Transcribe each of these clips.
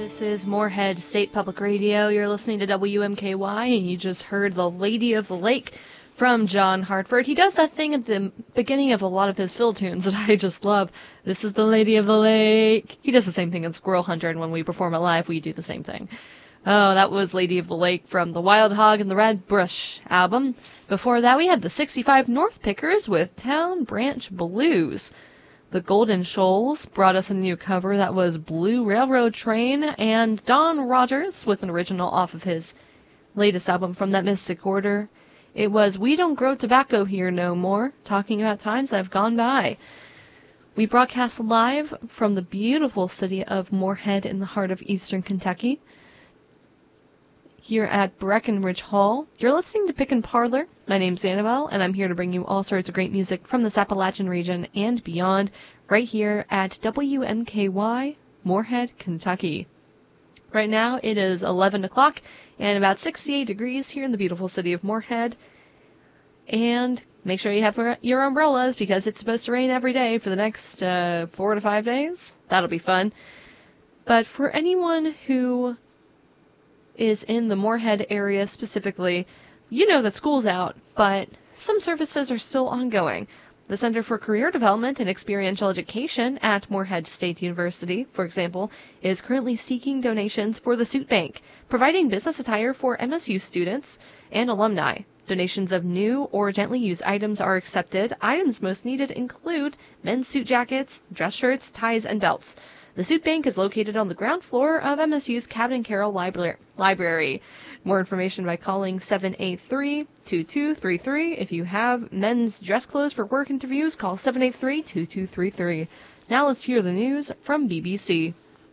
This is Moorhead State Public Radio. You're listening to WMKY, and you just heard The Lady of the Lake from John Hartford. He does that thing at the beginning of a lot of his fill tunes that I just love. This is The Lady of the Lake. He does the same thing in Squirrel Hunter, and when we perform it live, we do the same thing. Oh, that was Lady of the Lake from the Wild Hog and the Red Brush album. Before that, we had the 65 North Pickers with Town Branch Blues. The Golden Shoals brought us a new cover that was Blue Railroad Train, and Don Rogers with an original off of his latest album from that Mystic Order. It was We Don't Grow Tobacco Here No More, talking about times that have gone by. We broadcast live from the beautiful city of Moorhead in the heart of eastern Kentucky, here at Breckenridge Hall. You're listening to Pick and Parlor. My name's Annabelle, and I'm here to bring you all sorts of great music from the Appalachian region and beyond, right here at WMKY, Moorhead, Kentucky. Right now, it is 11 o'clock and about 68 degrees here in the beautiful city of Moorhead. And make sure you have your umbrellas, because it's supposed to rain every day for the next 4 to 5 days. That'll be fun. But for anyone who is in the Moorhead area specifically, you know that school's out, but some services are still ongoing. The Center for Career Development and Experiential Education at Moorhead State University, for example, is currently seeking donations for the Suit Bank, providing business attire for MSU students and alumni. Donations of new or gently used items are accepted. Items most needed include men's suit jackets, dress shirts, ties, and belts. The Suit Bank is located on the ground floor of MSU's Cabot & Carroll Library. More information by calling 783-2233. If you have men's dress clothes for work interviews, call 783-2233. Now let's hear the news from BBC.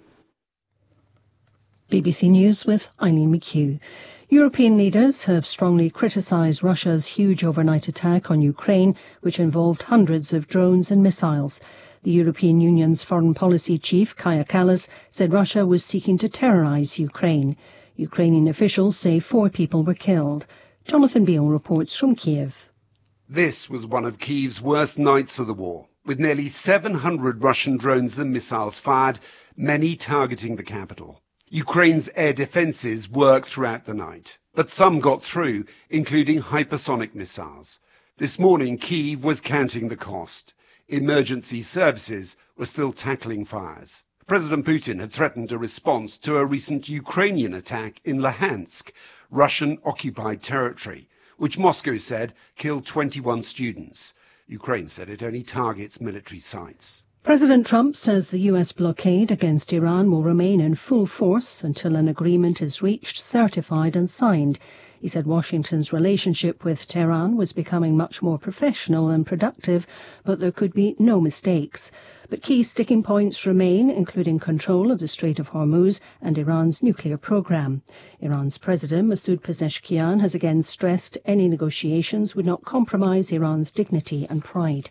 BBC News with Eileen McHugh. European leaders have strongly criticised Russia's huge overnight attack on Ukraine, which involved hundreds of drones and missiles. The European Union's foreign policy chief, Kaja Kallas, said Russia was seeking to terrorise Ukraine. Ukrainian officials say 4 people were killed. Jonathan Beale reports from Kiev. This was one of Kyiv's worst nights of the war, with nearly 700 Russian drones and missiles fired, many targeting the capital. Ukraine's air defences worked throughout the night, but some got through, including hypersonic missiles. This morning, Kyiv was counting the cost. Emergency services were still tackling fires. President Putin had threatened a response to a recent Ukrainian attack in Luhansk, Russian-occupied territory, which Moscow said killed 21 students. Ukraine said it only targets military sites. President Trump says the U.S. blockade against Iran will remain in full force until an agreement is reached, certified and signed. He said Washington's relationship with Tehran was becoming much more professional and productive, but there could be no mistakes. But key sticking points remain, including control of the Strait of Hormuz and Iran's nuclear program. Iran's President Masoud Pezeshkian has again stressed any negotiations would not compromise Iran's dignity and pride.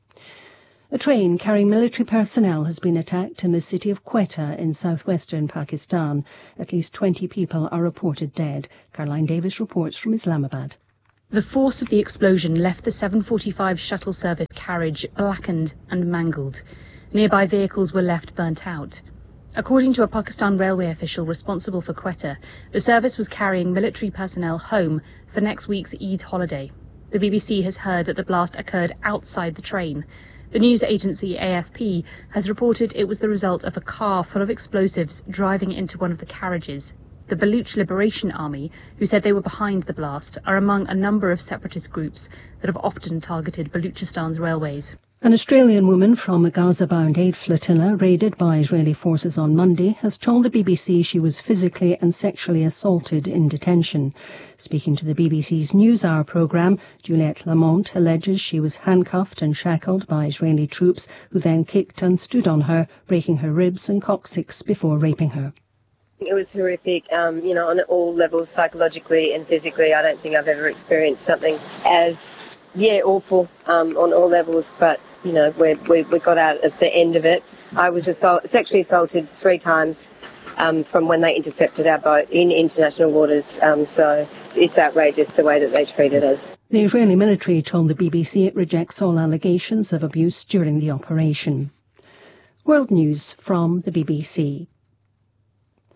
A train carrying military personnel has been attacked in the city of Quetta in southwestern Pakistan. At least 20 people are reported dead. Caroline Davis reports from Islamabad. The force of the explosion left the 745 shuttle service carriage blackened and mangled. Nearby vehicles were left burnt out. According to a Pakistan railway official responsible for Quetta, the service was carrying military personnel home for next week's Eid holiday. The BBC has heard that the blast occurred outside the train. The news agency AFP has reported it was the result of a car full of explosives driving into one of the carriages. The Baluch Liberation Army, who said they were behind the blast, are among a number of separatist groups that have often targeted Baluchistan's railways. An Australian woman from the Gaza-bound aid flotilla raided by Israeli forces on Monday has told the BBC she was physically and sexually assaulted in detention. Speaking to the BBC's NewsHour programme, Juliette Lamont alleges she was handcuffed and shackled by Israeli troops who then kicked and stood on her, breaking her ribs and coccyx before raping her. It was horrific, on all levels, psychologically and physically. I don't think I've ever experienced something as, awful on all levels, but we got out at the end of it. I was sexually assaulted 3 times from when they intercepted our boat in international waters, so it's outrageous the way that they treated us. The Israeli military told the BBC it rejects all allegations of abuse during the operation. World News from the BBC.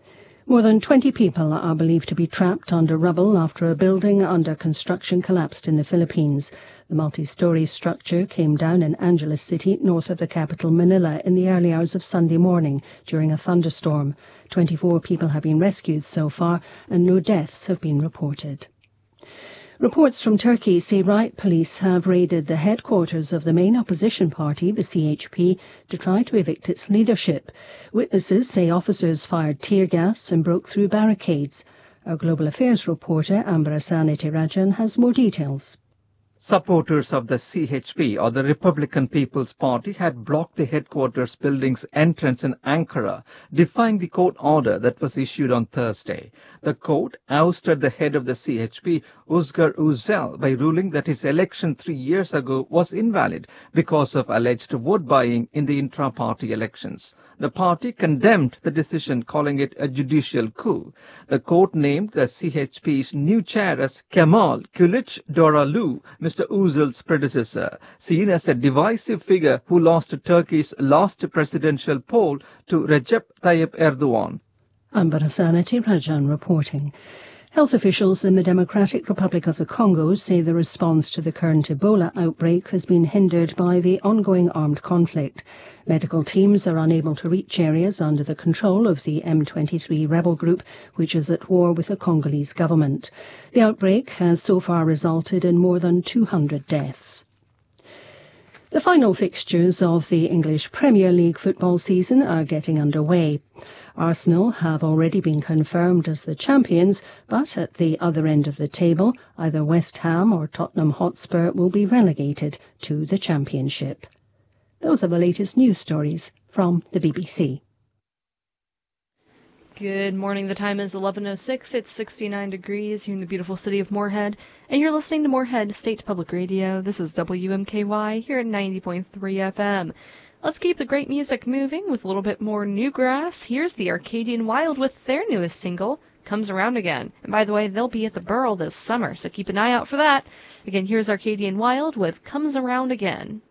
More than 20 people are believed to be trapped under rubble after a building under construction collapsed in the Philippines. The multi-story structure came down in Angeles City, north of the capital Manila, in the early hours of Sunday morning during a thunderstorm. 24 people have been rescued so far, and no deaths have been reported. Reports from Turkey say riot police have raided the headquarters of the main opposition party, the CHP, to try to evict its leadership. Witnesses say officers fired tear gas and broke through barricades. Our Global Affairs reporter, Ambarasani Tirajan, has more details. Supporters of the CHP, or the Republican People's Party, had blocked the headquarters building's entrance in Ankara, defying the court order that was issued on Thursday. The court ousted the head of the CHP, Özgür Özel, by ruling that his election 3 years ago was invalid because of alleged vote buying in the intra-party elections. The party condemned the decision, calling it a judicial coup. The court named the CHP's new chair as Kemal Kılıçdaroğlu, Mr. Özel's predecessor, seen as a divisive figure who lost Turkey's last presidential poll to Recep Tayyip Erdogan. Ambarasani Tirajan reporting. Health officials in the Democratic Republic of the Congo say the response to the current Ebola outbreak has been hindered by the ongoing armed conflict. Medical teams are unable to reach areas under the control of the M23 rebel group, which is at war with the Congolese government. The outbreak has so far resulted in more than 200 deaths. The final fixtures of the English Premier League football season are getting underway. Arsenal have already been confirmed as the champions, but at the other end of the table, either West Ham or Tottenham Hotspur will be relegated to the Championship. Those are the latest news stories from the BBC. Good morning. The time is 11:06. It's 69 degrees here in the beautiful city of Moorhead, and you're listening to Moorhead State Public Radio. This is WMKY here at 90.3 FM. Let's keep the great music moving with a little bit more Newgrass. Here's the Arcadian Wild with their newest single, Comes Around Again. And by the way, they'll be at the Burl this summer, so keep an eye out for that. Again, here's Arcadian Wild with Comes Around Again.